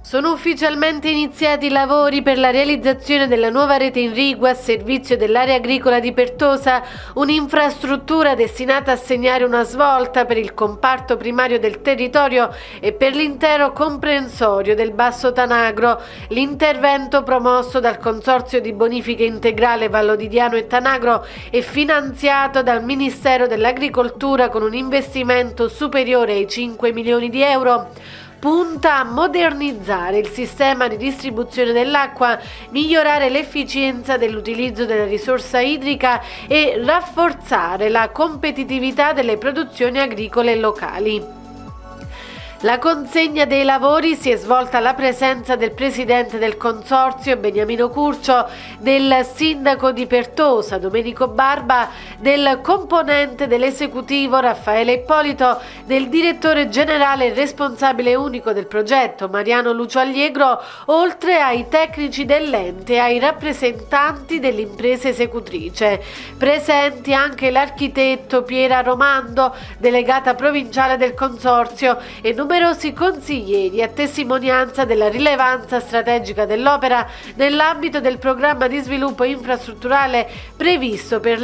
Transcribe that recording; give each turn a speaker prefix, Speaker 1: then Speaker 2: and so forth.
Speaker 1: Sono ufficialmente iniziati i lavori per la realizzazione della nuova rete irrigua a servizio dell'area agricola di Pertosa, un'infrastruttura destinata a segnare una svolta per il comparto primario del territorio e per l'intero comprensorio del Basso Tanagro. L'intervento, promosso dal Consorzio di Bonifica Integrale Vallodidiano e Tanagro e finanziato dal Ministero dell'Agricoltura con un investimento superiore ai 5 milioni di euro, punta a modernizzare il sistema di distribuzione dell'acqua, migliorare l'efficienza dell'utilizzo della risorsa idrica e rafforzare la competitività delle produzioni agricole locali. La consegna dei lavori si è svolta alla presenza del presidente del consorzio Beniamino Curcio, del sindaco di Pertosa Domenico Barba, del componente dell'esecutivo Raffaele Ippolito, del direttore generale e responsabile unico del progetto Mariano Lucio Allegro, oltre ai tecnici dell'ente e ai rappresentanti dell'impresa esecutrice. Presenti anche l'architetto Piera Romando, delegata provinciale del consorzio, e numerosi consiglieri a testimonianza della rilevanza strategica dell'opera nell'ambito del programma di sviluppo infrastrutturale previsto per